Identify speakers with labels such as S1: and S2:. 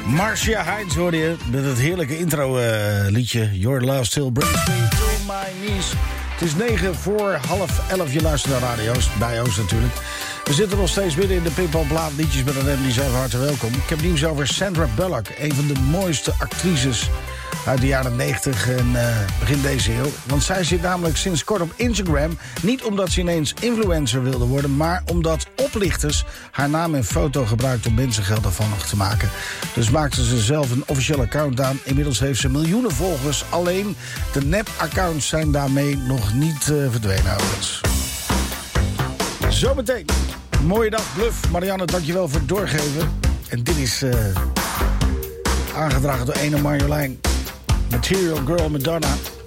S1: Marcia Hines hoorde je met het heerlijke intro liedje Your Love Still Brings Me To My Knees. Het is 11:09. Je luistert naar Radio Oost, bij Oost natuurlijk. We zitten nog steeds midden in de Pimpelplaat liedjes met een die zijn hartelijk welkom. Ik heb nieuws over Sandra Bullock, een van de mooiste actrices uit de jaren 90 en begin deze eeuw. Want zij zit namelijk sinds kort op Instagram. Niet omdat ze ineens influencer wilde worden, maar omdat oplichters haar naam en foto gebruikten om mensen geld afhandig te maken. Dus maakte ze zelf een officieel account aan. Inmiddels heeft ze miljoenen volgers. Alleen de nep-accounts zijn daarmee nog niet verdwenen. Zometeen. Mooie dag, Bluff. Marianne, dankjewel voor het doorgeven. En dit is aangedragen door ene Marjolein. Material Girl Madonna.